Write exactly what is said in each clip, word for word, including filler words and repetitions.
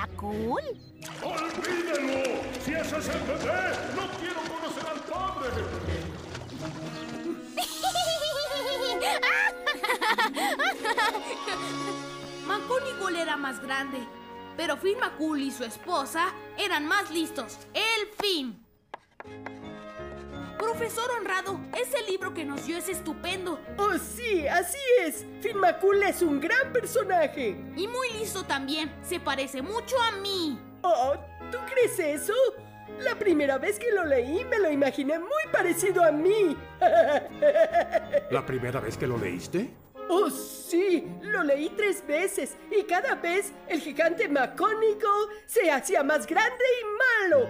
cool? ¡Olvídelo! ¡Si ese es el bebé! ¡No quiero conocer al padre! McGonagall era más grande, pero Finn McCool y su esposa eran más listos. ¡El fin! Profesor Honrado, ese libro que nos dio es estupendo. ¡Oh, sí! ¡Así es! Finn McCool es un gran personaje. Y muy listo también. Se parece mucho a mí. Oh, ¿tú crees eso? La primera vez que lo leí me lo imaginé muy parecido a mí. ¿La primera vez que lo leíste? ¡Oh, sí! Lo leí tres veces y cada vez el gigante McGonagall se hacía más grande y malo.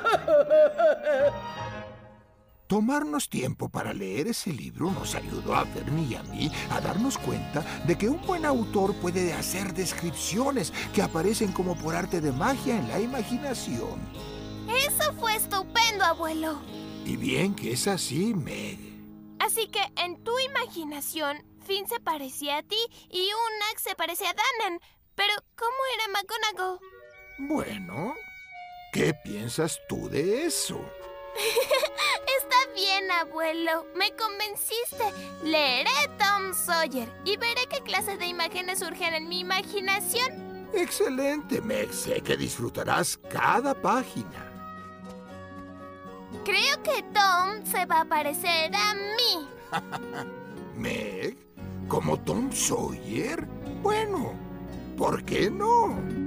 Tomarnos tiempo para leer ese libro nos ayudó a Fernie y a mí a darnos cuenta de que un buen autor puede hacer descripciones que aparecen como por arte de magia en la imaginación. Eso fue estupendo, abuelo. Y bien que es así, Meg. Así que en tu imaginación, Finn se parecía a ti y Unax se parecía a Danan. Pero, ¿cómo era McGonagall? Bueno, ¿qué piensas tú de eso? Está bien, abuelo. Me convenciste. Leeré Tom Sawyer y veré qué clase de imágenes surgen en mi imaginación. Excelente, Meg. Sé que disfrutarás cada página. Creo que Tom se va a parecer a mí. ¿Meg? ¿Como Tom Sawyer? Bueno, ¿por qué no?